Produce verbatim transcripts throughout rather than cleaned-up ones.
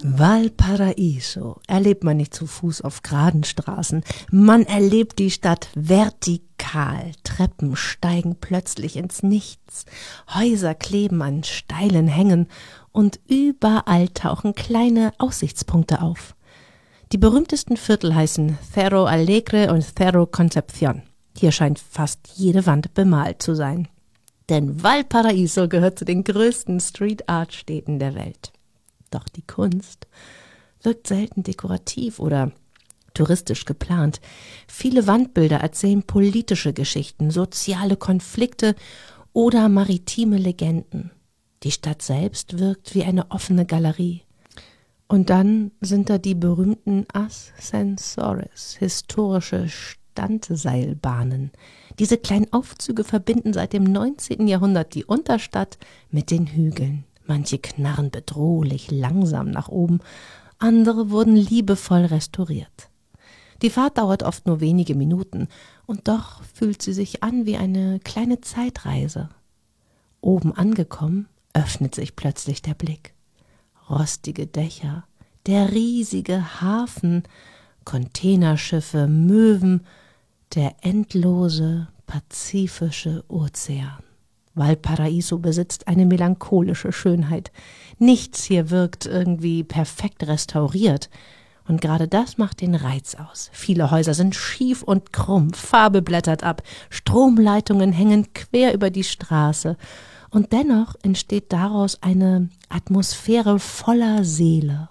Valparaiso erlebt man nicht zu Fuß auf geraden Straßen. Man erlebt die Stadt vertikal. Treppen steigen plötzlich ins Nichts. Häuser kleben an steilen Hängen und überall tauchen kleine Aussichtspunkte auf. Die berühmtesten Viertel heißen Cerro Alegre und Cerro Concepción. Hier scheint fast jede Wand bemalt zu sein. Denn Valparaiso gehört zu den größten Street-Art-Städten der Welt. Doch die Kunst wirkt selten dekorativ oder touristisch geplant. Viele Wandbilder erzählen politische Geschichten, soziale Konflikte oder maritime Legenden. Die Stadt selbst wirkt wie eine offene Galerie. Und dann sind da die berühmten Ascensores, historische Standseilbahnen. Diese kleinen Aufzüge verbinden seit dem neunzehnten Jahrhundert die Unterstadt mit den Hügeln. Manche knarren bedrohlich langsam nach oben, andere wurden liebevoll restauriert. Die Fahrt dauert oft nur wenige Minuten, und doch fühlt sie sich an wie eine kleine Zeitreise. Oben angekommen, öffnet sich plötzlich der Blick. Rostige Dächer, der riesige Hafen, Containerschiffe, Möwen, der endlose pazifische Ozean. Valparaiso besitzt eine melancholische Schönheit. Nichts hier wirkt irgendwie perfekt restauriert. Und gerade das macht den Reiz aus. Viele Häuser sind schief und krumm, Farbe blättert ab, Stromleitungen hängen quer über die Straße. Und dennoch entsteht daraus eine Atmosphäre voller Seele.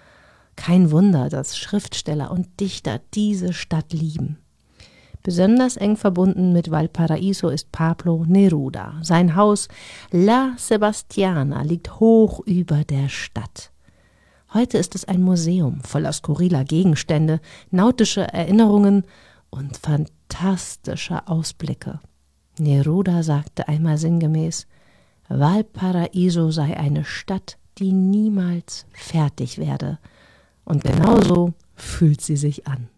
Kein Wunder, dass Schriftsteller und Dichter diese Stadt lieben. Besonders eng verbunden mit Valparaiso ist Pablo Neruda. Sein Haus La Sebastiana liegt hoch über der Stadt. Heute ist es ein Museum voller skurriler Gegenstände, nautische Erinnerungen und fantastischer Ausblicke. Neruda sagte einmal sinngemäß, Valparaiso sei eine Stadt, die niemals fertig werde. Und genauso fühlt sie sich an.